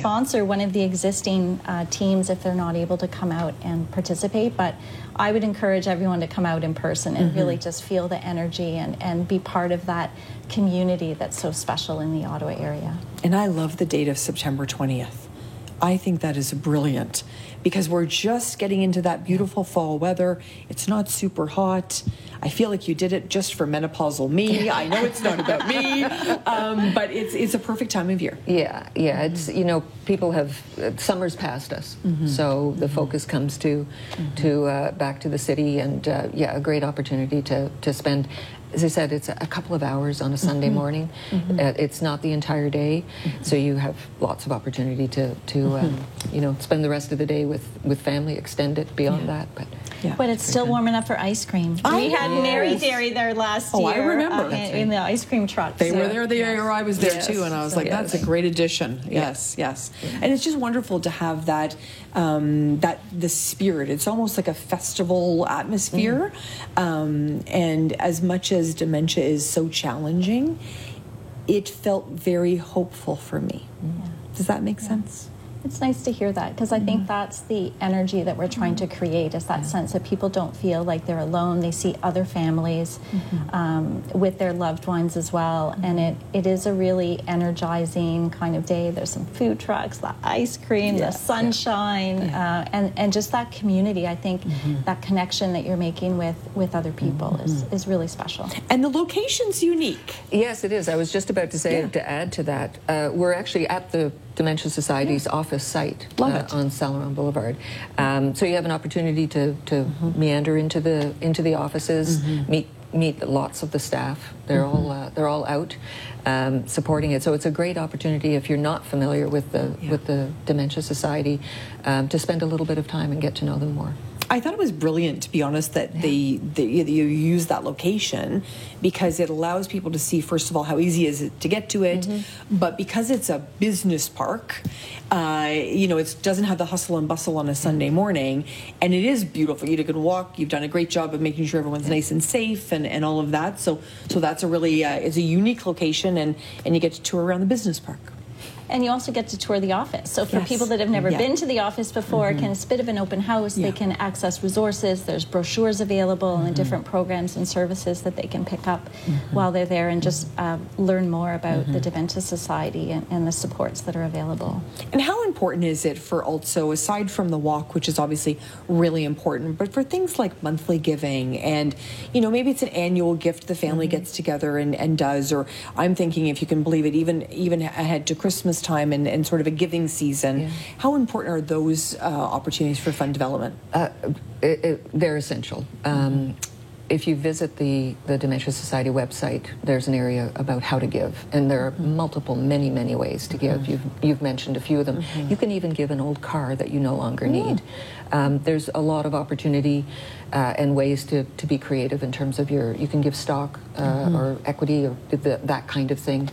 sponsor one of the existing teams if they're not able to come out and participate. But I would encourage everyone to come out in person and really just feel the energy and be part of that community that's so special in the Ottawa area. And I love the date of September 20th. I think that is brilliant because we're just getting into that beautiful fall weather. It's not super hot. I feel like you did it just for menopausal me. I know it's not about me, but it's a perfect time of year. Yeah. It's, you know, people have, summer's past us, so the focus comes to back to the city, and a great opportunity to spend. As I said, it's a couple of hours on a Sunday morning. It's not the entire day, so you have lots of opportunity to you know, spend the rest of the day with family, extend it beyond that. But it's still warm enough for ice cream. We had Mary Dairy there last year. I remember. In the ice cream truck. They were there the year I was there too, and I was like, that's a great addition. Yes. And it's just wonderful to have that, the spirit. It's almost like a festival atmosphere. And as much as dementia is so challenging, it felt very hopeful for me. Does that make sense? It's nice to hear that, because I think that's the energy that we're trying to create, is that sense that people don't feel like they're alone. They see other families with their loved ones as well, and it is a really energizing kind of day. There's some food trucks, the ice cream, the sunshine, and just that community. I think that connection that you're making with other people is really special. And the location's unique. Yes, it is. I was just about to say, to add to that, we're actually at the Dementia Society's office site on Saint Laurent Boulevard. So you have an opportunity to meander into the offices, meet lots of the staff. They're all out supporting it. So it's a great opportunity, if you're not familiar with the Dementia Society, to spend a little bit of time and get to know them more. I thought it was brilliant, to be honest, that you use that location, because it allows people to see, first of all, how easy is it to get to it, but because it's a business park, you know, it doesn't have the hustle and bustle on a Sunday morning, and it is beautiful. You can walk. You've done a great job of making sure everyone's nice and safe, and all of that. So that's a really it's a unique location, and you get to tour around the business park. And you also get to tour the office. So for people that have never been to the office before, it's a bit of an open house. They can access resources. There's brochures available and different programs and services that they can pick up while they're there, and just learn more about the Dementia Society and the supports that are available. And how important is it for also, aside from the walk, which is obviously really important, but for things like monthly giving, and, you know, maybe it's an annual gift the family gets together and does, or I'm thinking, if you can believe it, even ahead to Christmas time and sort of a giving season. How important are those opportunities for fund development? They're essential. If you visit the Dementia Society website, there's an area about how to give, and there are many ways to give. You've mentioned a few of them. You can even give an old car that you no longer need. There's a lot of opportunity and ways to be creative in terms of you can give stock or equity, or that kind of thing.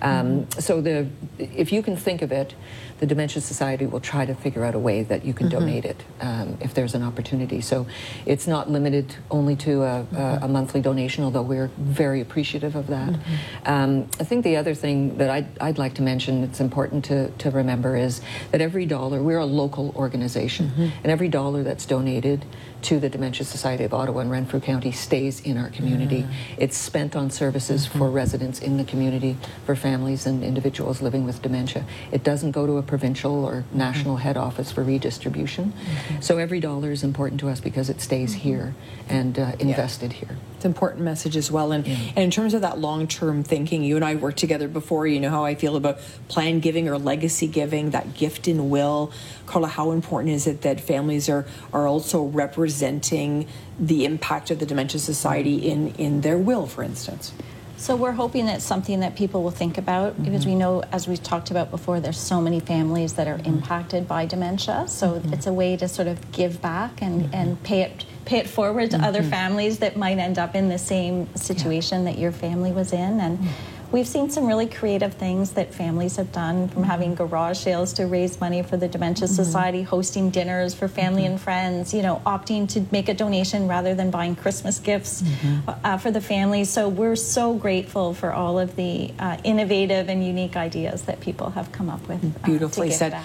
So if you can think of it, the Dementia Society will try to figure out a way that you can donate it if there's an opportunity. So it's not limited only to a monthly donation, although we're very appreciative of that. I think the other thing that I'd like to mention that's important to remember is that every dollar, we're a local organization, and every dollar that's donated to the Dementia Society of Ottawa and Renfrew County stays in our community. It's spent on services for residents in the community, for families and individuals living with dementia. It doesn't go to a provincial or national head office for redistribution. So every dollar is important to us because it stays here and invested here. It's an important message as well. And in terms of that long-term thinking, you and I worked together before. You know how I feel about planned giving or legacy giving, that gift in will. Carla, how important is it that families are also representing the impact of the Dementia Society in their will, for instance? So we're hoping it's something that people will think about, because we know, as we've talked about before, there's so many families that are impacted by dementia. So it's a way to sort of give back and pay it forward to other families that might end up in the same situation that your family was in. And we've seen some really creative things that families have done, from having garage sales to raise money for the Dementia Society, hosting dinners for family and friends, you know, opting to make a donation rather than buying Christmas gifts for the families. So we're so grateful for all of the innovative and unique ideas that people have come up with. Beautifully said.